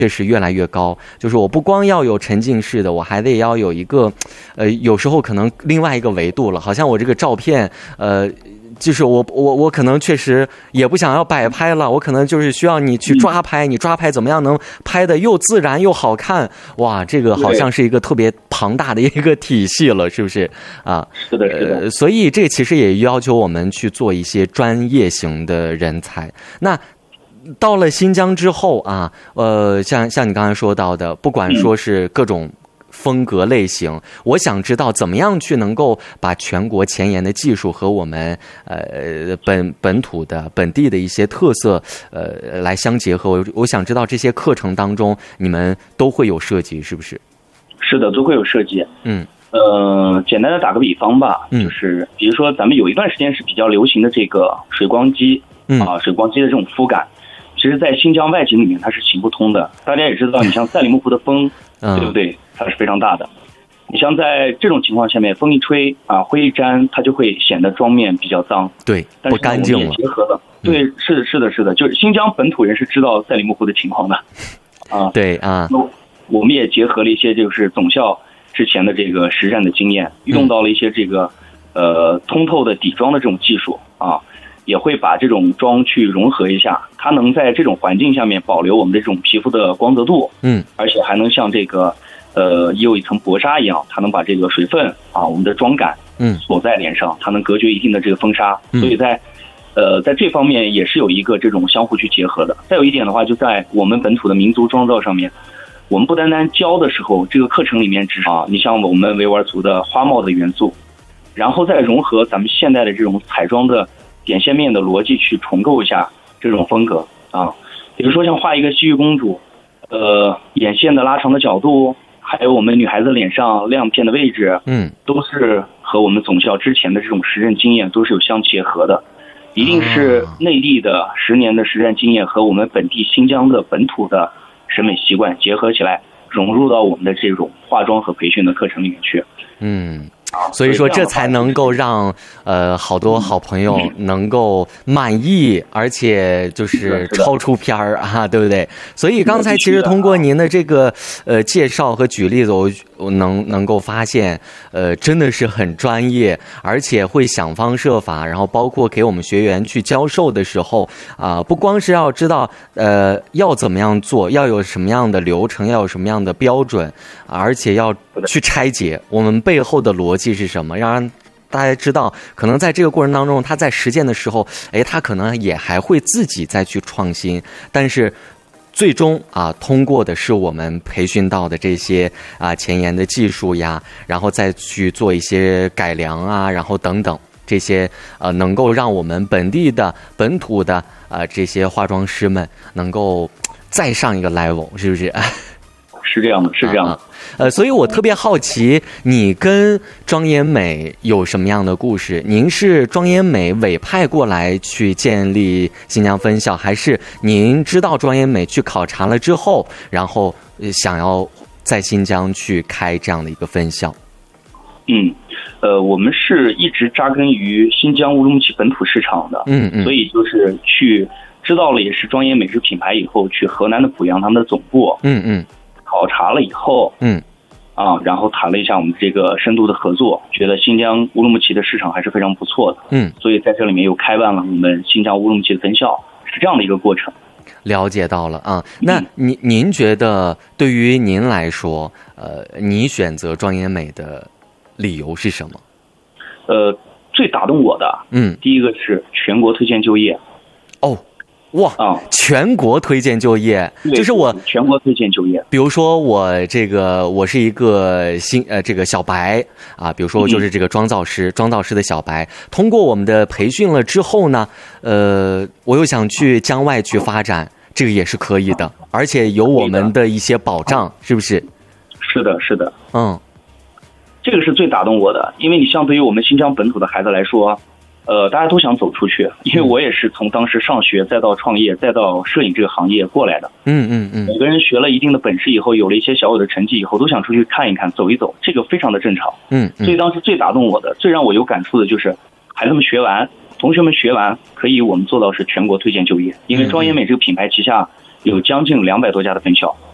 确实越来越高，就是我不光要有沉浸式的，我还得要有一个，有时候可能另外一个维度了，好像我这个照片，就是我可能确实也不想要摆拍了，我可能就是需要你去抓拍，你抓拍怎么样能拍的又自然又好看？哇，这个好像是一个特别庞大的一个体系了，是不是啊？ 是的，是的。 所以这其实也要求我们去做一些专业型的人才。那到了新疆之后啊，像你刚才说到的，不管说是各种风格类型，我想知道怎么样去能够把全国前沿的技术和我们本土的本地的一些特色来相结合。我想知道这些课程当中你们都会有设计，是不是？ 是的，都会有设计。简单的打个比方吧，就是比如说咱们有一段时间是比较流行的这个水光肌水光肌的这种肤感。其实在新疆外景里面它是行不通的，大家也知道，你像赛里木湖的风，对不对？它是非常大的。你像在这种情况下面，风一吹灰一沾，它就会显得妆面比较脏， 对， 但是不干净了。 我们也结合了，对，是的，就是新疆本土人是知道赛里木湖的情况的， 对啊， 我们也结合了一些就是总校之前的这个实战的经验，用到了一些这个通透的底妆的这种技术也会把这种妆去融合一下，它能在这种环境下面保留我们的这种皮肤的光泽度，而且还能像这个也有一层薄纱一样，它能把这个水分我们的妆感锁在脸上，它能隔绝一定的这个风沙，所以在这方面也是有一个这种相互去结合的。再有一点的话，就在我们本土的民族妆造上面，我们不单单教的时候，这个课程里面只是你像我们维吾尔族的花帽的元素，然后再融合咱们现代的这种彩妆的点线面的逻辑去重构一下这种风格比如说像画一个西域公主，眼线的拉长的角度，还有我们女孩子脸上亮片的位置，都是和我们总校之前的这种实战经验都是有相结合的，一定是内地的10年的实战经验和我们本地新疆的本土的审美习惯结合起来，融入到我们的这种化妆和培训的课程里面去。 所以说这才能够让好多好朋友能够满意，而且就是超出片儿对不对？所以刚才其实通过您的这个介绍和举例子，我能够发现真的是很专业，而且会想方设法，然后包括给我们学员去教授的时候不光是要知道要怎么样做，要有什么样的流程，要有什么样的标准，而且要去拆解我们背后的逻辑是什么，让大家知道可能在这个过程当中他在实践的时候他可能也还会自己再去创新，但是最终通过的是我们培训到的这些前沿的技术呀，然后再去做一些改良然后等等这些能够让我们本地的本土的这些化妆师们能够再上一个 level， 是不是？ 是这样的，是这样的。 所以我特别好奇，你跟庄妍美有什么样的故事？您是庄妍美委派过来去建立新疆分校，还是您知道庄妍美去考察了之后，然后想要在新疆去开这样的一个分校？ 我们是一直扎根于新疆乌鲁木齐本土市场的，所以就是去知道了也是庄妍美这个品牌以后，去河南的濮阳他们的总部，考察了以后，然后谈了一下我们这个深度的合作，觉得新疆乌鲁木齐的市场还是非常不错的，所以在这里面又开办了我们新疆乌鲁木齐的分校，是这样的一个过程。 了解到了那您觉得对于您来说，你选择庄妍美的理由是什么？ 最打动我的，第一个是全国推荐就业。 全国推荐就业，就是我全国推荐就业。 比如说我是一个这个小白比如说我就是这个妆造师的小白，通过我们的培训了之后呢，我又想去疆外去发展，这个也是可以的，而且有我们的一些保障，是不是？ 是的，是的，这个是最打动我的，因为你相对于我们新疆本土的孩子来说。大家都想走出去，因为我也是从当时上学，再到创业，再到摄影这个行业过来的。每个人学了一定的本事以后，有了一些小有的成绩以后，都想出去看一看，走一走，这个非常的正常。所以当时最打动我的，最让我有感触的就是孩子们学完，同学们学完，可以我们做到是全国推荐就业，因为庄妍美这个品牌旗下有将近200多家的分校。